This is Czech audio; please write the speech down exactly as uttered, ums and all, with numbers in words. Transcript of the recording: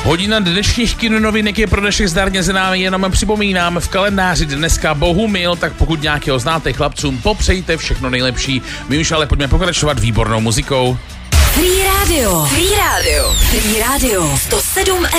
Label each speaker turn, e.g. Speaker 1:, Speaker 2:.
Speaker 1: Hodina dnešních kinonovinek je pro dnešek zdárně za námi, jenom připomínám v kalendáři dneska Bohumil, tak pokud nějakého znáte chlapcům, popřejte všechno nejlepší. My už ale pojďme pokračovat výbornou muzikou.
Speaker 2: Free Radio. Free Radio. Free Radio. sto sedm